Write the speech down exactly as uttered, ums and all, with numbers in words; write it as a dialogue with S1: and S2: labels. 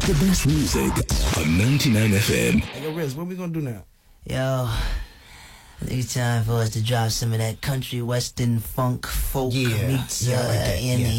S1: The best music on ninety-nine F M.
S2: Hey, yo, Riz, what we gonna do now?
S3: Yo, I think it's time for us to drop some of that country western funk folk
S2: Yeah,
S3: meets
S2: yeah, I
S3: uh,
S2: like that,
S3: in
S2: yeah.